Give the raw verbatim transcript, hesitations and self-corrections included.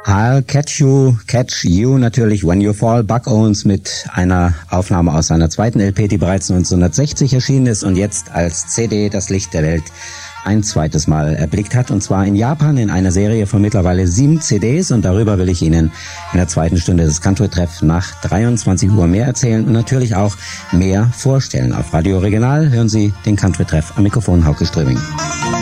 I'll Catch You, Catch You natürlich, When You Fall, Buck Owens mit einer Aufnahme aus seiner zweiten L P, die bereits neunzehnhundertsechzig erschienen ist und jetzt als C D das Licht der Welt ein zweites Mal erblickt hat, und zwar in Japan in einer Serie von mittlerweile sieben C Ds, und darüber will ich Ihnen in der zweiten Stunde des Country-Treff nach dreiundzwanzig Uhr mehr erzählen und natürlich auch mehr vorstellen. Auf Radio Regional hören Sie den Country-Treff, am Mikrofon Hauke Ströming.